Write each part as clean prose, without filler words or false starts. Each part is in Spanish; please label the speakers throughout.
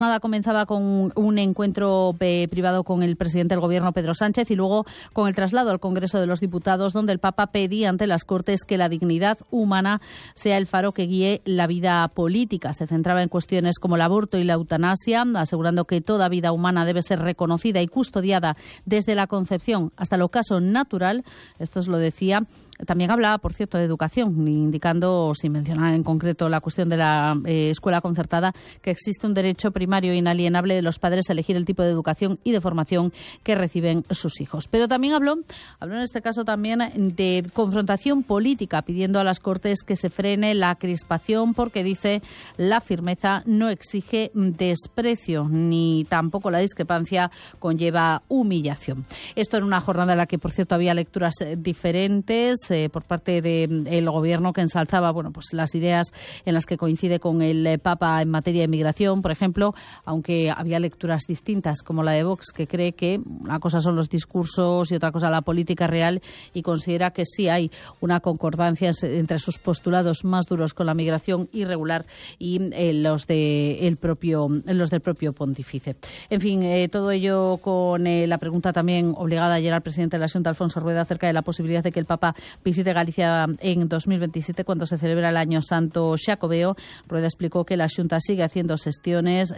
Speaker 1: Nada, comenzaba con un encuentro privado con el presidente del Gobierno, Pedro Sánchez, y luego con el traslado al Congreso de los Diputados, donde el Papa pedía ante las Cortes que la dignidad humana sea el faro que guíe la vida política. Se centraba en cuestiones como el aborto y la eutanasia, asegurando que toda vida humana debe ser reconocida y custodiada desde la concepción hasta el ocaso natural. Esto es lo decía. También hablaba, por cierto, de educación, indicando, sin mencionar en concreto la cuestión de la escuela concertada, que existe un derecho primario e inalienable de los padres a elegir el tipo de educación y de formación que reciben sus hijos. Pero también habló en este caso también de confrontación política, pidiendo a las Cortes que se frene la crispación, porque dice la firmeza no exige desprecio, ni tampoco la discrepancia conlleva humillación. Esto en una jornada en la que, por cierto, había lecturas diferentes por parte del Gobierno, que ensalzaba pues las ideas en las que coincide con el Papa en materia de migración, por ejemplo, aunque había lecturas distintas, como la de Vox, que cree que una cosa son los discursos y otra cosa la política real, y considera que sí hay una concordancia entre sus postulados más duros con la migración irregular y los del propio pontífice. En fin, todo ello con la pregunta también obligada ayer al presidente de la Xunta, Alfonso Rueda, acerca de la posibilidad de que el Papa visite Galicia en 2027, cuando se celebra el Año Santo Xacobeo. Rueda explicó que la Xunta sigue haciendo gestiones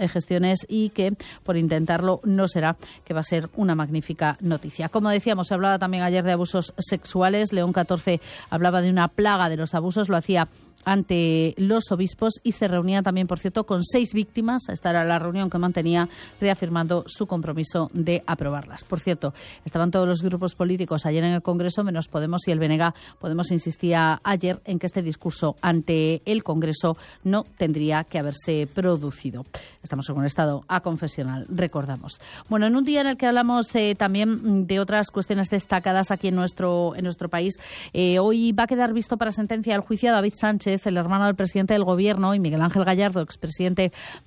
Speaker 1: y que por intentarlo no será, que va a ser una magnífica noticia. Como decíamos, se hablaba también ayer de abusos sexuales. León XIV hablaba de una plaga de los abusos, lo hacía ante los obispos y se reunía también, por cierto, con 6 víctimas. Esta era la reunión que mantenía, reafirmando su compromiso de aprobarlas. Por cierto, estaban todos los grupos políticos ayer en el Congreso, menos Podemos y el BNG. Podemos insistía ayer en que este discurso ante el Congreso no tendría que haberse producido. Estamos en un estado aconfesional, recordamos. Bueno, en un día en el que hablamos también de otras cuestiones destacadas aquí en nuestro país, hoy va a quedar visto para sentencia el juicio a David Sánchez, el hermano del presidente del Gobierno, y Miguel Ángel Gallardo, expresidente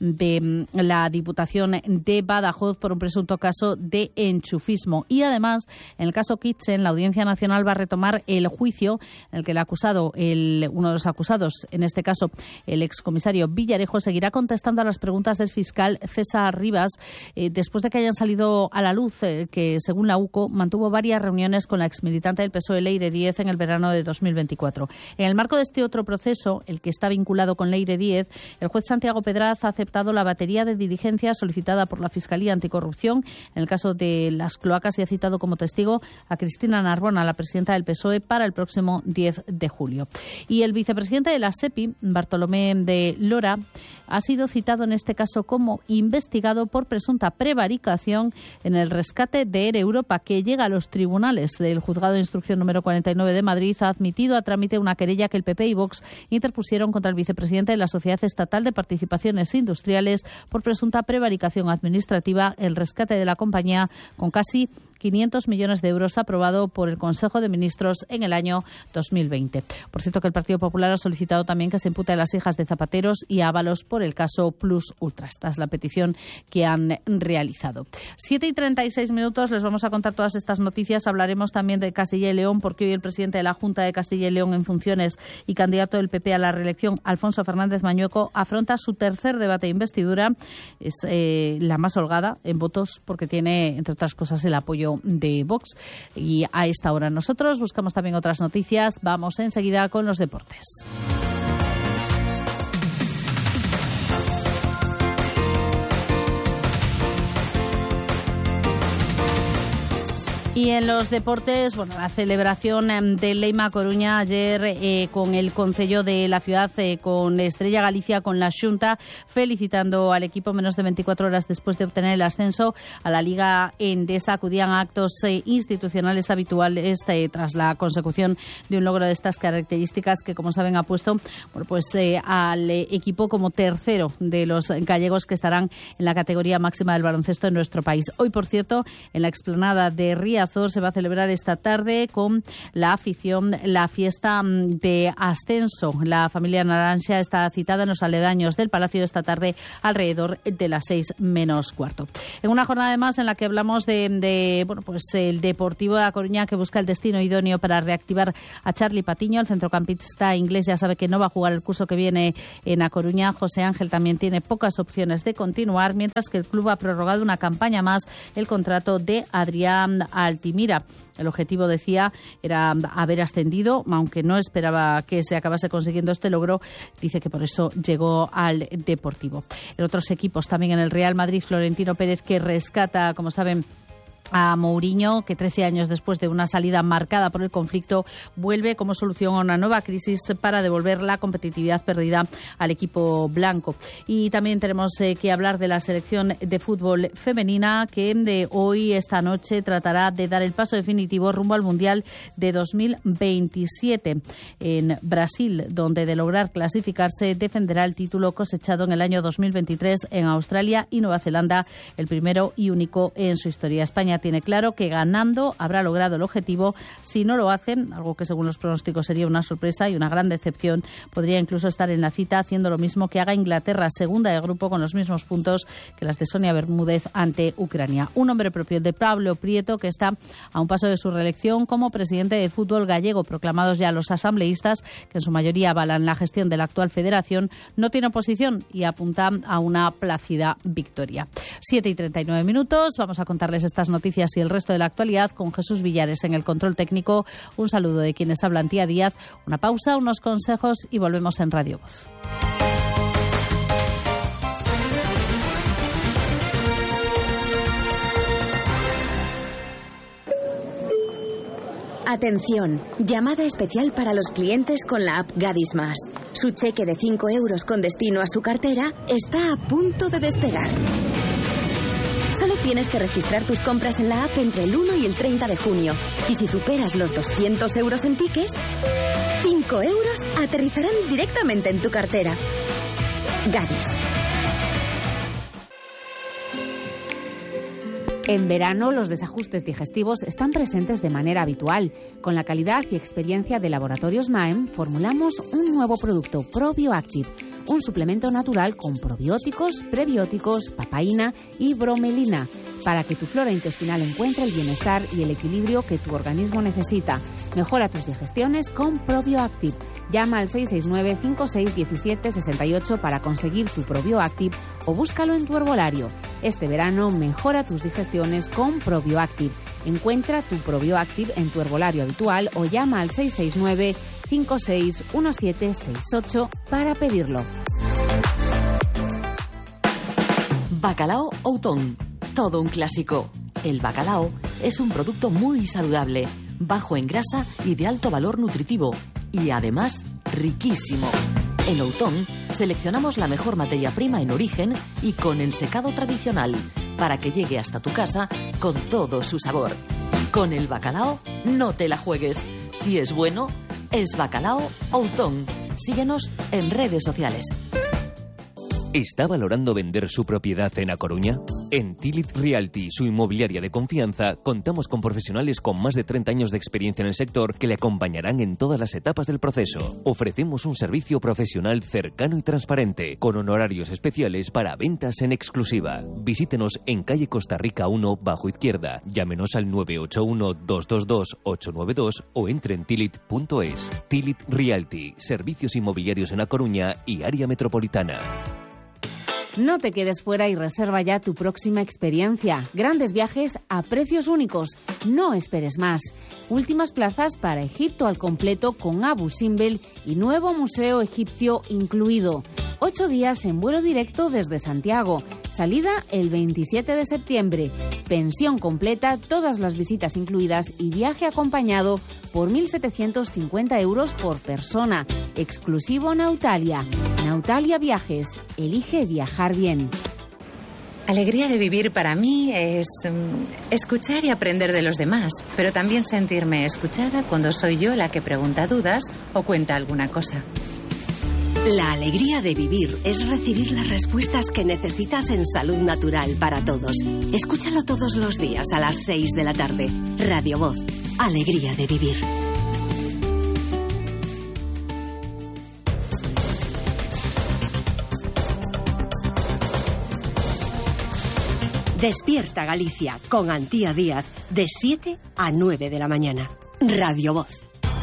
Speaker 1: de la Diputación de Badajoz, por un presunto caso de enchufismo. Y además, en el caso Kitchen, la Audiencia Nacional va a retomar el juicio en el que el acusado, uno de los acusados, en este caso el excomisario Villarejo, seguirá contestando a las preguntas del fiscal César Rivas, después de que hayan salido a la luz que, según la UCO, mantuvo varias reuniones con la exmilitante del PSOE, Leire Díez, en el verano de 2024. En el marco de este otro proceso, el que está vinculado con Leire Díez, el juez Santiago Pedraz ha aceptado la batería de diligencias solicitada por la Fiscalía Anticorrupción en el caso de las cloacas y ha citado como testigo a Cristina Narbona, la presidenta del PSOE, para el próximo 10 de julio. Y el vicepresidente de la SEPI, Bartolomé de Lora, ha sido citado en este caso como investigado por presunta prevaricación en el rescate de Air Europa, que llega a los tribunales del Juzgado de Instrucción número 49 de Madrid. Ha admitido a trámite una querella que el PP y Vox interpusieron contra el vicepresidente de la Sociedad Estatal de Participaciones Industriales por presunta prevaricación administrativa, el rescate de la compañía con casi 500 millones de euros aprobado por el Consejo de Ministros en el año 2020. Por cierto, que el Partido Popular ha solicitado también que se impute a las hijas de zapateros y a Ábalos por el caso Plus Ultra. Esta es la petición que han realizado. 7:36, les vamos a contar todas estas noticias. Hablaremos también de Castilla y León, porque hoy el presidente de la Junta de Castilla y León en funciones y candidato del PP a la reelección, Alfonso Fernández Mañueco, afronta su tercer debate de investidura. Es la más holgada en votos porque tiene, entre otras cosas, el apoyo de Vox. Y a esta hora nosotros buscamos también otras noticias. Vamos enseguida con los deportes. Y en los deportes, la celebración de Leima Coruña ayer con el concello de la ciudad, con Estrella Galicia, con la Xunta, felicitando al equipo menos de 24 horas después de obtener el ascenso a la Liga Endesa. Acudían a actos institucionales habituales tras la consecución de un logro de estas características que, como saben, ha puesto al equipo como tercero de los gallegos que estarán en la categoría máxima del baloncesto en nuestro país. Hoy, por cierto, en la explanada de Riazor, Riazor se va a celebrar esta tarde con la afición la fiesta de ascenso. La familia Naranxa está citada en los aledaños del Palacio esta tarde alrededor de las 6:15. En una jornada además en la que hablamos de el Deportivo de A Coruña, que busca el destino idóneo para reactivar a Charlie Patiño. El centrocampista inglés ya sabe que no va a jugar el curso que viene en A Coruña. José Ángel también tiene pocas opciones de continuar, mientras que el club ha prorrogado una campaña más el contrato de Adrián Altimira. El objetivo, decía, era haber ascendido, aunque no esperaba que se acabase consiguiendo este logro. Dice que por eso llegó al Deportivo. En otros equipos, también en el Real Madrid, Florentino Pérez, que rescata, como saben, a Mourinho, que 13 años después de una salida marcada por el conflicto vuelve como solución a una nueva crisis para devolver la competitividad perdida al equipo blanco. Y también tenemos que hablar de la selección de fútbol femenina, que de hoy, esta noche, tratará de dar el paso definitivo rumbo al Mundial de 2027 en Brasil, donde, de lograr clasificarse, defenderá el título cosechado en el año 2023 en Australia y Nueva Zelanda, el primero y único en su historia. España tiene claro que ganando habrá logrado el objetivo. Si no lo hacen, algo que según los pronósticos sería una sorpresa y una gran decepción, podría incluso estar en la cita haciendo lo mismo que haga Inglaterra, segunda de grupo, con los mismos puntos que las de Sonia Bermúdez ante Ucrania. Un nombre propio, el de Pablo Prieto, que está a un paso de su reelección como presidente de fútbol gallego. Proclamados ya los asambleístas, que en su mayoría avalan la gestión de la actual federación, no tiene oposición y apunta a una plácida victoria. 7:39. Vamos a contarles estas noticias y el resto de la actualidad con Jesús Villares en el control técnico. Un saludo de quienes hablan, Tía Díaz. Una pausa, unos consejos y volvemos en Radio Voz.
Speaker 2: Atención, llamada especial para los clientes con la app Gadis Más. Su cheque de 5 euros con destino a su cartera está a punto de despegar. Solo tienes que registrar tus compras en la app entre el 1 y el 30 de junio. Y si superas los 200 euros en tickets, 5 euros aterrizarán directamente en tu cartera. Gadis.
Speaker 3: En verano, los desajustes digestivos están presentes de manera habitual. Con la calidad y experiencia de Laboratorios Maem, formulamos un nuevo producto, ProbioActive, un suplemento natural con probióticos, prebióticos, papaína y bromelina, para que tu flora intestinal encuentre el bienestar y el equilibrio que tu organismo necesita. Mejora tus digestiones con ProbioActive. Llama al 669-561768 para conseguir tu ProbioActive o búscalo en tu herbolario. Este verano mejora tus digestiones con ProbioActive. Encuentra tu ProbioActive en tu herbolario habitual o llama al 669-561768 para pedirlo.
Speaker 4: Bacalao Outón, todo un clásico. El bacalao es un producto muy saludable, bajo en grasa y de alto valor nutritivo, y además riquísimo. En Outón seleccionamos la mejor materia prima en origen y con ensecado tradicional, para que llegue hasta tu casa con todo su sabor. Con el bacalao no te la juegues. Si es bueno, es Bacalao Outón. Síguenos en redes sociales.
Speaker 5: ¿Está valorando vender su propiedad en A Coruña? En Tilit Realty, su inmobiliaria de confianza, contamos con profesionales con más de 30 años de experiencia en el sector que le acompañarán en todas las etapas del proceso. Ofrecemos un servicio profesional cercano y transparente, con honorarios especiales para ventas en exclusiva. Visítenos en calle Costa Rica 1, bajo izquierda. Llámenos al 981-222-892 o entre en tilit.es. Tilit Realty, servicios inmobiliarios en A Coruña y área metropolitana.
Speaker 3: No te quedes fuera y reserva ya tu próxima experiencia. Grandes viajes a precios únicos. No esperes más. Últimas plazas para Egipto al completo con Abu Simbel y nuevo museo egipcio incluido. 8 días en vuelo directo desde Santiago. Salida el 27 de septiembre. Pensión completa, todas las visitas incluidas y viaje acompañado por 1.750 euros por persona. Exclusivo Nautalia. Nautalia Viajes. Elige viajar bien.
Speaker 6: Alegría de vivir para mí es escuchar y aprender de los demás, pero también sentirme escuchada cuando soy yo la que pregunta dudas o cuenta alguna cosa.
Speaker 7: La alegría de vivir es recibir las respuestas que necesitas en Salud Natural para todos. Escúchalo todos los días a las 6 de la tarde. Radio Voz. Alegría de vivir. Despierta Galicia con Antía Díaz de 7 a 9 de la mañana. Radio Voz.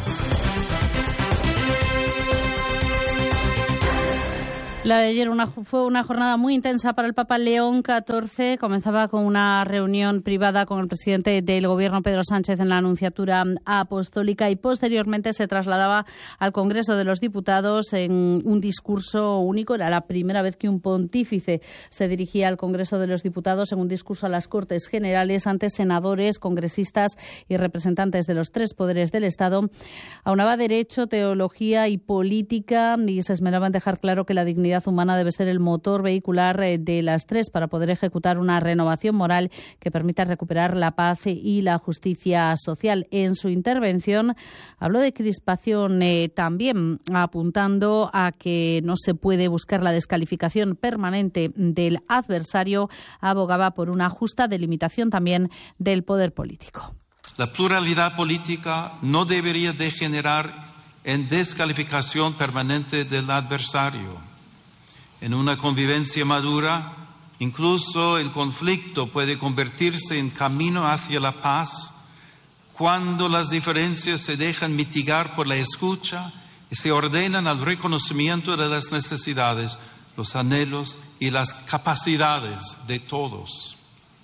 Speaker 1: La de ayer fue una jornada muy intensa para el Papa León XIV. Comenzaba con una reunión privada con el presidente del Gobierno, Pedro Sánchez, en la Nunciatura Apostólica, y posteriormente se trasladaba al Congreso de los Diputados en un discurso único. Era la primera vez que un pontífice se dirigía al Congreso de los Diputados en un discurso a las Cortes Generales ante senadores, congresistas y representantes de los tres poderes del Estado. Aunaba derecho, teología y política, y se esmeraba en dejar claro que la dignidad humana debe ser el motor vehicular de las tres para poder ejecutar una renovación moral que permita recuperar la paz y la justicia social. En su intervención habló de crispación también, apuntando a que no se puede buscar la descalificación permanente del adversario. Abogaba por una justa delimitación también del poder político.
Speaker 8: La pluralidad política no debería degenerar en descalificación permanente del adversario. En una convivencia madura, incluso el conflicto puede convertirse en camino hacia la paz cuando las diferencias se dejan mitigar por la escucha y se ordenan al reconocimiento de las necesidades, los anhelos y las capacidades de todos.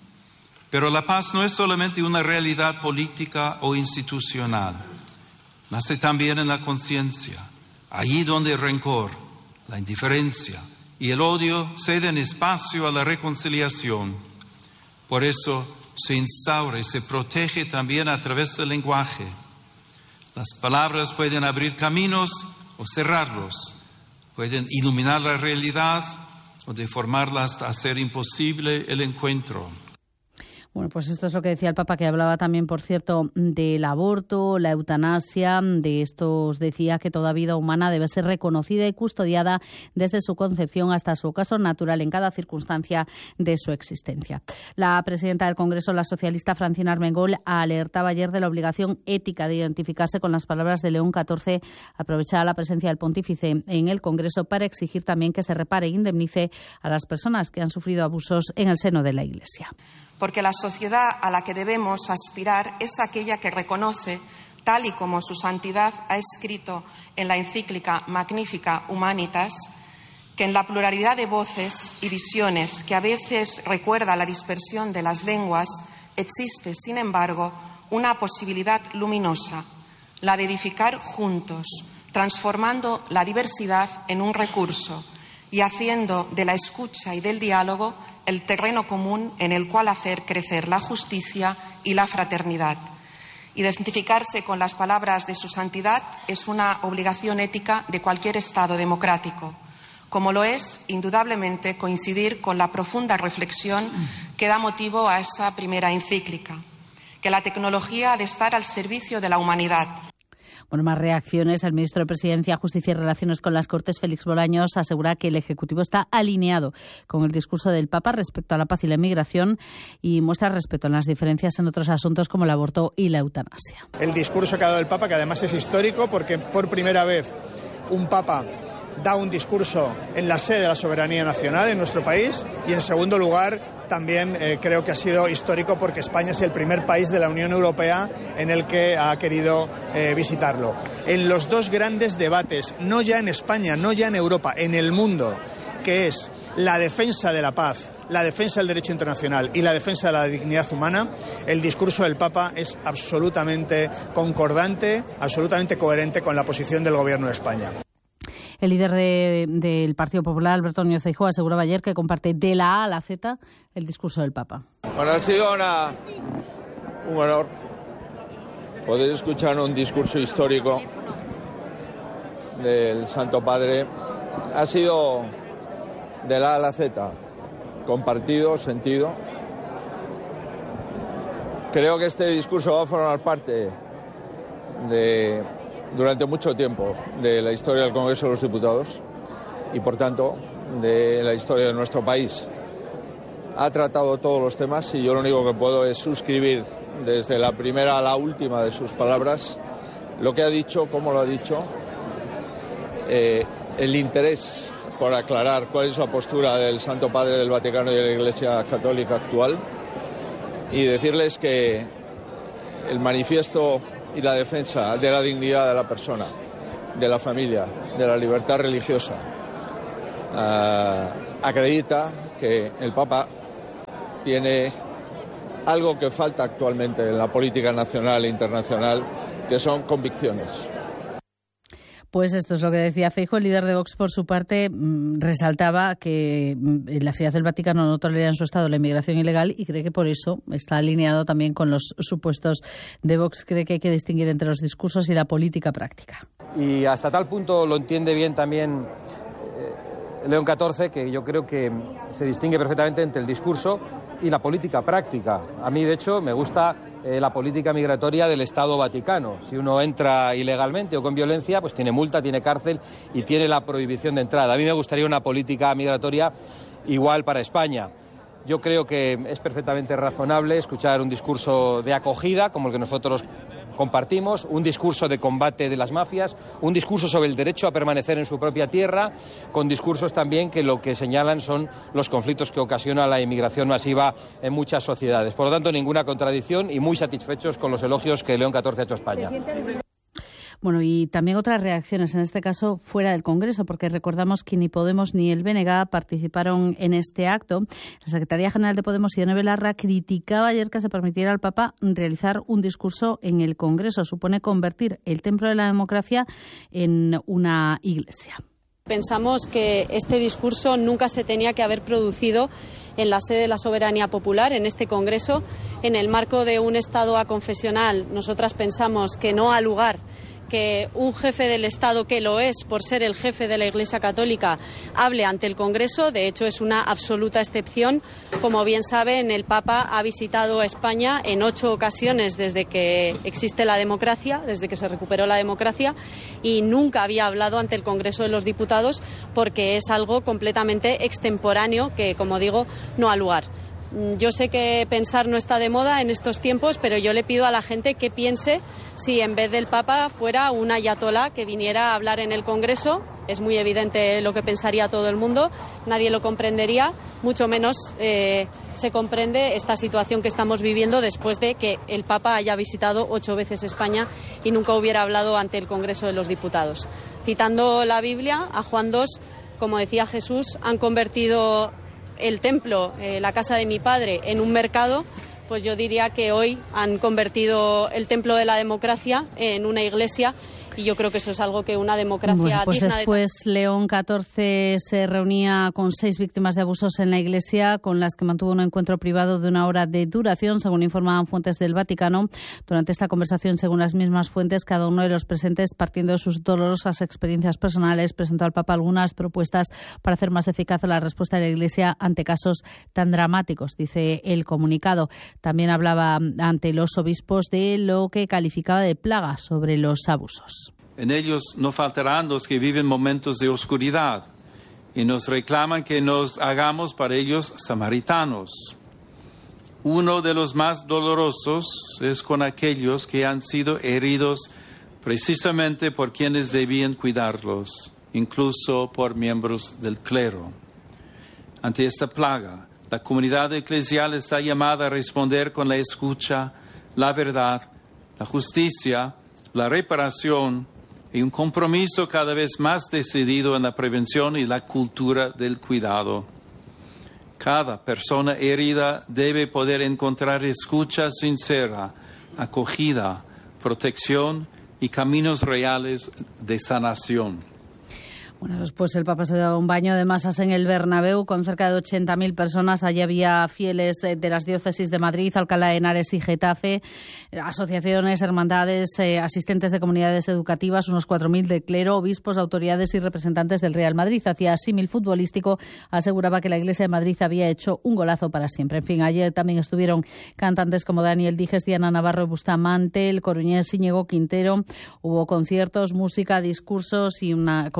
Speaker 8: Pero la paz no es solamente una realidad política o institucional. Nace también en la conciencia, allí donde el rencor, la indiferencia y el odio ceden espacio a la reconciliación. Por eso se instaura y se protege también a través del lenguaje. Las palabras pueden abrir caminos o cerrarlos, pueden iluminar la realidad o deformarla hasta hacer imposible el encuentro.
Speaker 1: Bueno, pues esto es lo que decía el Papa, que hablaba también, por cierto, del aborto, la eutanasia. De estos decía que toda vida humana debe ser reconocida y custodiada desde su concepción hasta su ocaso natural en cada circunstancia de su existencia. La presidenta del Congreso, la socialista Francina Armengol, alertaba ayer de la obligación ética de identificarse con las palabras de León XIV. Aprovechaba la presencia del pontífice en el Congreso para exigir también que se repare e indemnice a las personas que han sufrido abusos en el seno de la Iglesia.
Speaker 9: Porque la sociedad a la que debemos aspirar es aquella que reconoce, tal y como su santidad ha escrito en la encíclica Magnificat Humanitas, que en la pluralidad de voces y visiones que a veces recuerda la dispersión de las lenguas, existe, sin embargo, una posibilidad luminosa, la de edificar juntos, transformando la diversidad en un recurso y haciendo de la escucha y del diálogo el terreno común en el cual hacer crecer la justicia y la fraternidad. Identificarse con las palabras de su santidad es una obligación ética de cualquier Estado democrático, como lo es, indudablemente, coincidir con la profunda reflexión que da motivo a esa primera encíclica, que la tecnología ha de estar al servicio de la humanidad.
Speaker 1: Bueno, más reacciones. El ministro de Presidencia, Justicia y Relaciones con las Cortes, Félix Bolaños, asegura que el Ejecutivo está alineado con el discurso del Papa respecto a la paz y la inmigración y muestra respeto en las diferencias en otros asuntos como el aborto y la eutanasia.
Speaker 10: El discurso que ha dado el Papa, que además es histórico porque por primera vez un Papa da un discurso en la sede de la soberanía nacional en nuestro país, y en segundo lugar también creo que ha sido histórico porque España es el primer país de la Unión Europea en el que ha querido visitarlo. En los dos grandes debates, no ya en España, no ya en Europa, en el mundo, que es la defensa de la paz, la defensa del derecho internacional y la defensa de la dignidad humana, el discurso del Papa es absolutamente concordante, absolutamente coherente con la posición del Gobierno de España.
Speaker 1: El líder del Partido Popular, Alberto Núñez Feijóo, aseguraba ayer que comparte de la A a la Z el discurso del Papa.
Speaker 11: Bueno, ha sido un honor poder escuchar un discurso histórico del Santo Padre. Ha sido de la A a la Z, compartido, sentido. Creo que este discurso va a formar parte durante mucho tiempo de la historia del Congreso de los Diputados. y, por tanto, de la historia de nuestro país. Ha tratado todos los temas y yo lo único que puedo es suscribir desde la primera a la última de sus palabras lo que ha dicho, cómo lo ha dicho, el interés por aclarar cuál es la postura del Santo Padre del Vaticano y de la Iglesia Católica actual, y decirles que el manifiesto y la defensa de la dignidad de la persona, de la familia, de la libertad religiosa, acredita que el Papa tiene algo que falta actualmente en la política nacional e internacional, que son convicciones.
Speaker 1: Pues esto es lo que decía Feijóo. El líder de Vox, por su parte, resaltaba que en la Ciudad del Vaticano no tolera en su Estado la inmigración ilegal y cree que por eso está alineado también con los supuestos de Vox. Cree que hay que distinguir entre los discursos y la política práctica.
Speaker 12: Y hasta tal punto lo entiende bien también León XIV, que yo creo que se distingue perfectamente entre el discurso y la política práctica. A mí, de hecho, me gusta la política migratoria del Estado Vaticano. Si uno entra ilegalmente o con violencia, pues tiene multa, tiene cárcel y tiene la prohibición de entrada. A mí me gustaría una política migratoria igual para España. Yo creo que es perfectamente razonable escuchar un discurso de acogida, como el que nosotros compartimos, un discurso de combate de las mafias, un discurso sobre el derecho a permanecer en su propia tierra, con discursos también que lo que señalan son los conflictos que ocasiona la inmigración masiva en muchas sociedades. Por lo tanto, ninguna contradicción y muy satisfechos con los elogios que León XIV ha hecho a España.
Speaker 1: Bueno, y también otras reacciones, en este caso fuera del Congreso, porque recordamos que ni Podemos ni el BNG participaron en este acto. La secretaria general de Podemos, Ione Belarra, criticaba ayer que se permitiera al Papa realizar un discurso en el Congreso. Supone convertir el templo de la democracia en una iglesia.
Speaker 13: Pensamos que este discurso nunca se tenía que haber producido en la sede de la soberanía popular, en este Congreso, en el marco de un Estado aconfesional. Nosotras pensamos que no ha lugar que un jefe del Estado, que lo es por ser el jefe de la Iglesia Católica, hable ante el Congreso. De hecho, es una absoluta excepción. Como bien saben, el Papa ha visitado España en 8 ocasiones desde que existe la democracia, desde que se recuperó la democracia, y nunca había hablado ante el Congreso de los Diputados porque es algo completamente extemporáneo que, como digo, no ha lugar. Yo sé que pensar no está de moda en estos tiempos, pero yo le pido a la gente que piense si en vez del Papa fuera un ayatolá que viniera a hablar en el Congreso. Es muy evidente lo que pensaría todo el mundo, nadie lo comprendería, mucho menos se comprende esta situación que estamos viviendo después de que el Papa haya visitado 8 veces España y nunca hubiera hablado ante el Congreso de los Diputados. Citando la Biblia, a Juan 2, como decía Jesús, han convertido el templo, la casa de mi padre, en un mercado. Pues yo diría que hoy han convertido el templo de la democracia en una iglesia, y yo creo que eso es algo que una democracia
Speaker 1: pues
Speaker 13: digna
Speaker 1: después León XIV se reunía con 6 víctimas de abusos en la Iglesia, con las que mantuvo un encuentro privado de 1 hora de duración, según informaban fuentes del Vaticano. Durante esta conversación, según las mismas fuentes, cada uno de los presentes, partiendo de sus dolorosas experiencias personales, presentó al Papa algunas propuestas para hacer más eficaz la respuesta de la Iglesia ante casos tan dramáticos, dice el comunicado. También hablaba ante los obispos de lo que calificaba de plaga sobre los abusos.
Speaker 8: En ellos no faltarán los que viven momentos de oscuridad y nos reclaman que nos hagamos para ellos samaritanos. Uno de los más dolorosos es con aquellos que han sido heridos precisamente por quienes debían cuidarlos, incluso por miembros del clero. Ante esta plaga, la comunidad eclesial está llamada a responder con la escucha, la verdad, la justicia, la reparación y un compromiso cada vez más decidido en la prevención y la cultura del cuidado. Cada persona herida debe poder encontrar escucha sincera, acogida, protección y caminos reales de sanación.
Speaker 1: Bueno, después el Papa se daba un baño de masas en el Bernabéu con cerca de 80.000 personas. Allí había fieles de las diócesis de Madrid, Alcalá de Henares y Getafe, asociaciones, hermandades, asistentes de comunidades educativas, unos 4.000 de clero, obispos, autoridades y representantes del Real Madrid. Hacía símil futbolístico, aseguraba que la Iglesia de Madrid había hecho un golazo para siempre. En fin, ayer también estuvieron cantantes como Daniel Dijes, Diana Navarro y Bustamante, el coruñés Íñigo Quintero. Hubo conciertos, música, discursos y, como decíamos,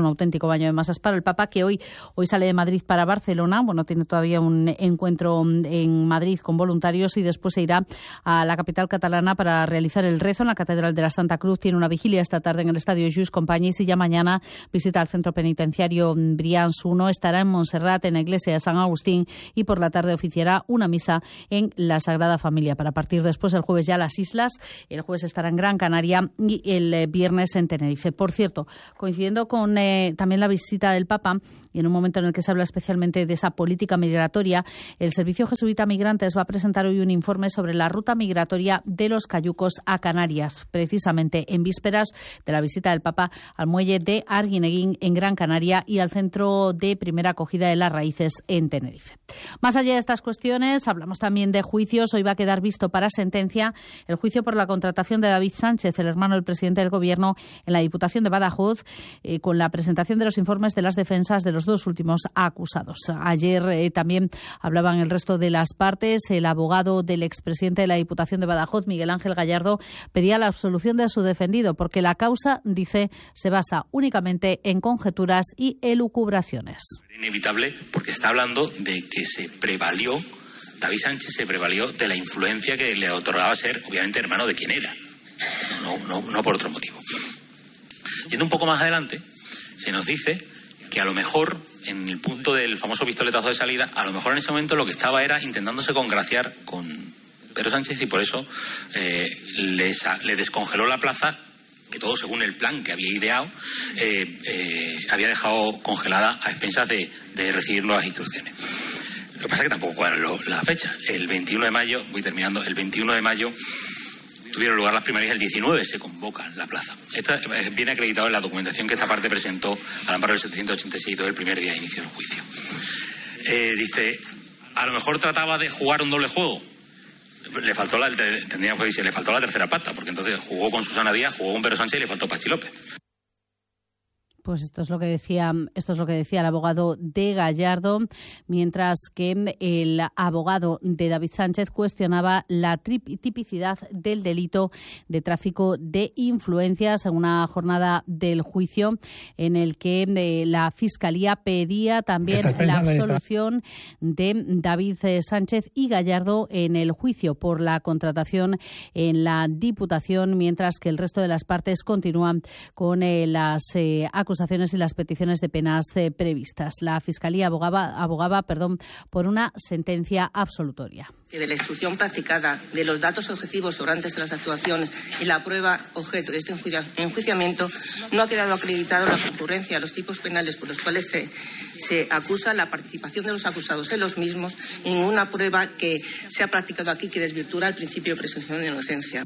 Speaker 1: un auténtico baño de masas para el Papa, que hoy sale de Madrid para Barcelona. Bueno, tiene todavía un encuentro en Madrid con voluntarios y después se irá a la capital catalana para realizar el rezo en la Catedral de la Santa Cruz. Tiene una vigilia esta tarde en el Estadio Just Companys y ya mañana visita al centro penitenciario Brians 1. Estará en Montserrat, en la iglesia de San Agustín, y por la tarde oficiará una misa en la Sagrada Familia para partir después el jueves ya a las islas. El jueves estará en Gran Canaria y el viernes en Tenerife. Por cierto, coincidiendo con también la visita del Papa y en un momento en el que se habla especialmente de esa política migratoria, el Servicio Jesuita Migrantes va a presentar hoy un informe sobre la ruta migratoria de los cayucos a Canarias, precisamente en vísperas de la visita del Papa al muelle de Arguineguín en Gran Canaria y al centro de primera acogida de Las Raíces en Tenerife. Más allá de estas cuestiones, hablamos también de juicios. Hoy va a quedar visto para sentencia el juicio por la contratación de David Sánchez, el hermano del presidente del Gobierno, en la Diputación de Badajoz, con la presentación de los informes de las defensas de los dos últimos acusados. Ayer también hablaban el resto de las partes. El abogado del expresidente de la Diputación de Badajoz, Miguel Ángel Gallardo, pedía la absolución de su defendido porque la causa, dice, se basa únicamente en conjeturas y elucubraciones.
Speaker 14: Inevitable porque está hablando de que David Sánchez se prevalió de la influencia que le otorgaba ser, obviamente, hermano de quien era. No por otro motivo. Yendo un poco más adelante, se nos dice que a lo mejor, en el punto del famoso pistoletazo de salida, a lo mejor en ese momento lo que estaba era intentándose congraciar con Pedro Sánchez y por eso le descongeló la plaza, que todo según el plan que había ideado, había dejado congelada a expensas de recibir nuevas instrucciones. Lo que pasa es que tampoco cuadran la fecha. El 21 de mayo, el 21 de mayo tuvieron lugar las primarias, el 19 se convoca la plaza. Esto viene acreditado en la documentación que esta parte presentó al amparo del 786 del primer día de inicio del juicio. Dice, a lo mejor trataba de jugar un doble juego. Le faltó la tercera pata, porque entonces jugó con Susana Díaz, jugó con Pedro Sánchez y le faltó Pachi López.
Speaker 1: Pues esto es lo que decía el abogado de Gallardo, mientras que el abogado de David Sánchez cuestionaba la tipicidad del delito de tráfico de influencias en una jornada del juicio en el que la Fiscalía pedía también la absolución de David Sánchez y Gallardo en el juicio por la contratación en la Diputación, mientras que el resto de las partes continúan con las acusaciones y las peticiones de penas previstas. La Fiscalía abogaba por una sentencia absolutoria.
Speaker 15: De la instrucción practicada, de los datos objetivos sobrantes de las actuaciones y la prueba objeto de este enjuiciamiento, no ha quedado acreditado la concurrencia a los tipos penales por los cuales se acusa, la participación de los acusados en los mismos y ninguna prueba que se ha practicado aquí que desvirtúa el principio de presunción de inocencia.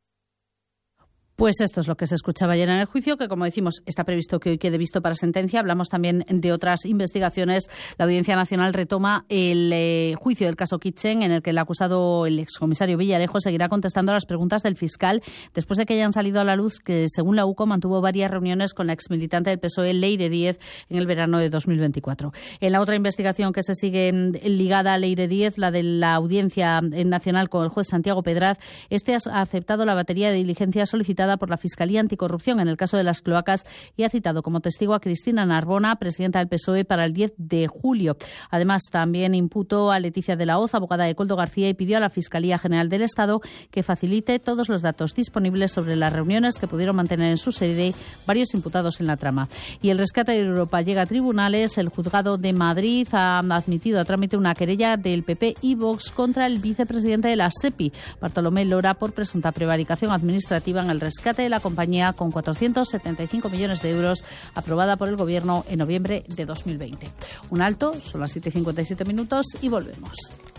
Speaker 1: Pues esto es lo que se escuchaba ayer en el juicio, que, como decimos, está previsto que hoy quede visto para sentencia. Hablamos también de otras investigaciones. La Audiencia Nacional retoma el juicio del caso Kitchen, en el que el acusado, el excomisario Villarejo, seguirá contestando a las preguntas del fiscal después de que hayan salido a la luz que, según la UCO, mantuvo varias reuniones con la exmilitante del PSOE, Leire Díez, en el verano de 2024. En la otra investigación que se sigue ligada a Leire Díez, la de la Audiencia Nacional con el juez Santiago Pedraz, este ha aceptado la batería de diligencias solicitada por la Fiscalía Anticorrupción en el caso de las cloacas y ha citado como testigo a Cristina Narbona, presidenta del PSOE, para el 10 de julio. Además, también imputó a Leticia de la Hoz, abogada de Coldo García, y pidió a la Fiscalía General del Estado que facilite todos los datos disponibles sobre las reuniones que pudieron mantener en su sede varios imputados en la trama. Y el rescate de Europa llega a tribunales. El juzgado de Madrid ha admitido a trámite una querella del PP y Vox contra el vicepresidente de la SEPI, Bartolomé Lora, por presunta prevaricación administrativa en el rescate de la compañía con 475 millones de euros, aprobada por el Gobierno en noviembre de 2020. Un alto, son las 7:57 minutos y volvemos.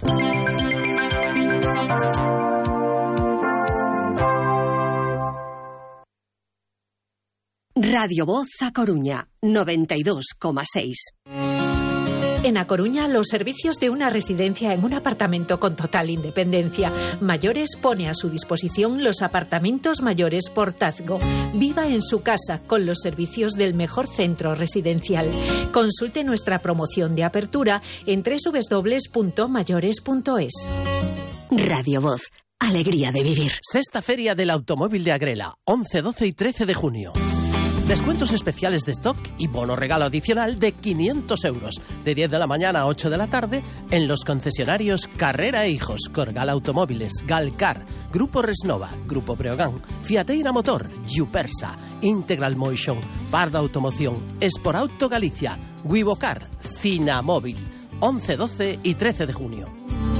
Speaker 7: Radio Voz A Coruña, 92,6.
Speaker 16: En A Coruña, los servicios de una residencia en un apartamento con total independencia. Mayores pone a su disposición los apartamentos mayores Portazgo. Viva en su casa con los servicios del mejor centro residencial. Consulte nuestra promoción de apertura en www.mayores.es.
Speaker 7: Radio Voz, alegría de vivir.
Speaker 17: Sexta Feria del Automóvil de Agrela, 11, 12 y 13 de junio. Descuentos especiales de stock y bono regalo adicional de 500 euros, de 10 de la mañana a 8 de la tarde, en los concesionarios Carrera e Hijos, Corgal Automóviles, Galcar, Grupo Resnova, Grupo Breogán, Fiateira Motor, Yupersa, Integral Motion, Parda Automoción, Esporauto Galicia, Wivocar, Cinamóvil, 11, 12 y 13 de junio.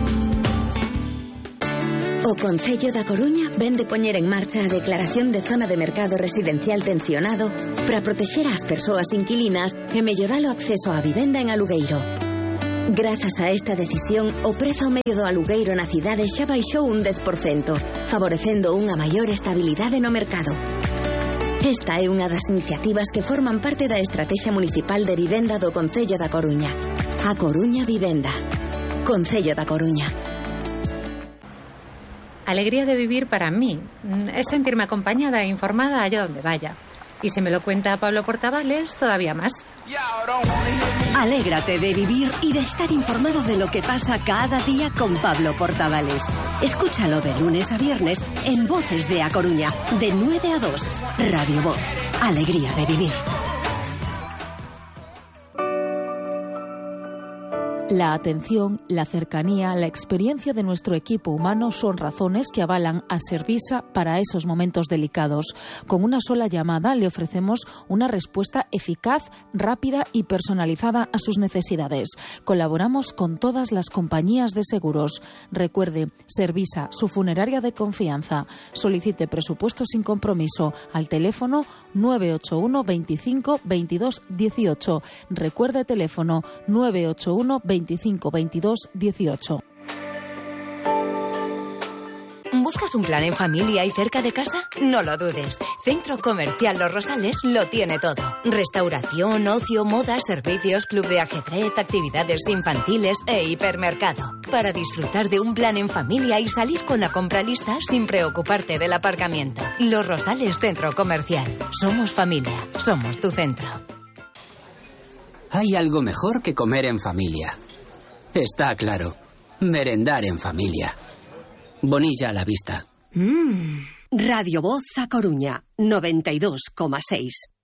Speaker 2: O Concello da Coruña vén de poñer en marcha a declaración de zona de mercado residencial tensionado para protexer ás persoas inquilinas e mellorar o acceso á vivenda en alugueiro. Grazas a esta decisión, o prezo medio do alugueiro na cidade xa baixou un 10%, favorecendo unha maior estabilidade no mercado. Esta é unha das iniciativas que forman parte da Estrategia Municipal de Vivenda do Concello da Coruña. A Coruña Vivenda. Concello da Coruña.
Speaker 6: Alegría de vivir para mí es sentirme acompañada e informada allá donde vaya. Y si me lo cuenta Pablo Portavales, todavía más.
Speaker 7: Alégrate de vivir y de estar informado de lo que pasa cada día con Pablo Portavales. Escúchalo de lunes a viernes en Voces de A Coruña, de 9 a 2. Radio Voz. Alegría de vivir.
Speaker 18: La atención, la cercanía, la experiencia de nuestro equipo humano son razones que avalan a Servisa para esos momentos delicados. Con una sola llamada le ofrecemos una respuesta eficaz, rápida y personalizada a sus necesidades. Colaboramos con todas las compañías de seguros. Recuerde, Servisa, su funeraria de confianza. Solicite presupuesto sin compromiso al teléfono 981 25 22 18. Recuerde teléfono 981 25 22 18.
Speaker 19: ¿Buscas un plan en familia y cerca de casa? No lo dudes. Centro Comercial Los Rosales lo tiene todo. Restauración, ocio, moda, servicios, club de ajedrez, actividades infantiles e hipermercado. Para disfrutar de un plan en familia y salir con la compra lista sin preocuparte del aparcamiento. Los Rosales Centro Comercial. Somos familia. Somos tu centro.
Speaker 20: Hay algo mejor que comer en familia. Está claro. Merendar en familia. Bonilla a la vista.
Speaker 7: Radio Voz A Coruña, 92,6.